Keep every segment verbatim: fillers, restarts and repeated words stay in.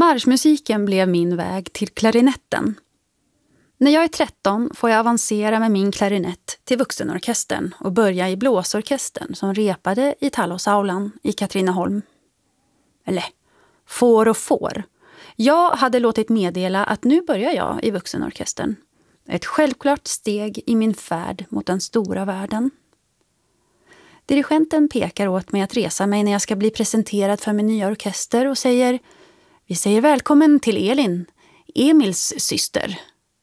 Marschmusiken blev min väg till klarinetten. När jag är tretton får jag avancera med min klarinett till vuxenorkestern och börja i blåsorkestern som repade i Tallåsaulan i Katrineholm. Eller, får och får. Jag hade låtit meddela att nu börjar jag i vuxenorkestern. Ett självklart steg i min färd mot den stora världen. Dirigenten pekar åt mig att resa mig när jag ska bli presenterad för min nya orkester och säger: vi säger välkommen till Elin, Emils syster.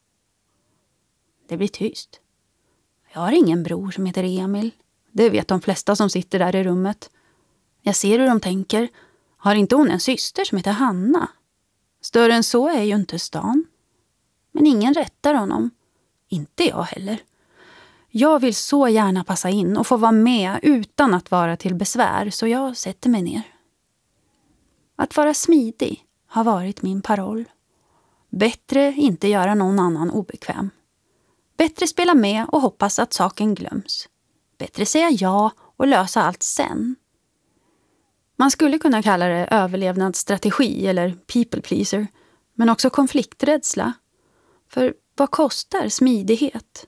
Det blir tyst. Jag har ingen bror som heter Emil. Det vet de flesta som sitter där i rummet. Jag ser hur de tänker. Har inte hon en syster som heter Hanna? Större än så är ju inte stan. Men ingen rättar honom. Inte jag heller. Jag vill så gärna passa in och få vara med utan att vara till besvär, så jag sätter mig ner. Att vara smidig har varit min paroll. Bättre inte göra någon annan obekväm. Bättre spela med och hoppas att saken glöms. Bättre säga ja och lösa allt sen. Man skulle kunna kalla det överlevnadsstrategi eller people pleaser, men också konflikträdsla. För vad kostar smidighet?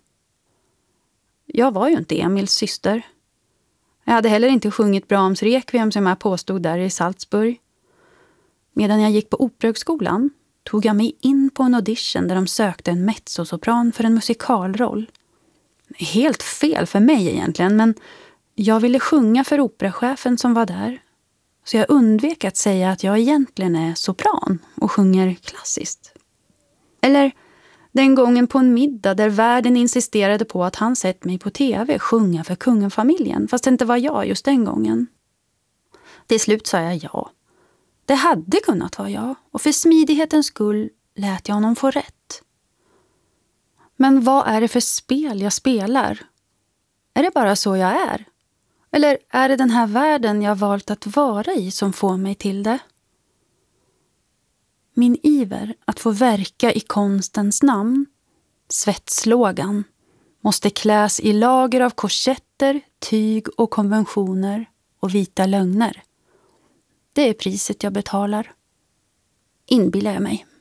Jag var ju inte Emils syster. Jag hade heller inte sjungit Brahms Requiem som jag påstod där i Salzburg. Medan jag gick på operahögskolan tog jag mig in på en audition där de sökte en mezzosopran för en musikalroll. Helt fel för mig egentligen, men jag ville sjunga för operachefen som var där. Så jag undvek att säga att jag egentligen är sopran och sjunger klassiskt. Eller den gången på en middag där värden insisterade på att han sett mig på tv sjunga för kungafamiljen, fast det inte var jag just den gången. Till slut sa jag ja. Det hade kunnat vara jag, och för smidighetens skull lät jag honom få rätt. Men vad är det för spel jag spelar? Är det bara så jag är? Eller är det den här världen jag valt att vara i som får mig till det? Min iver att få verka i konstens namn, svettslågan, måste kläs i lager av korsetter, tyg och konventioner och vita lögner. Det är priset jag betalar. Inbillar jag mig.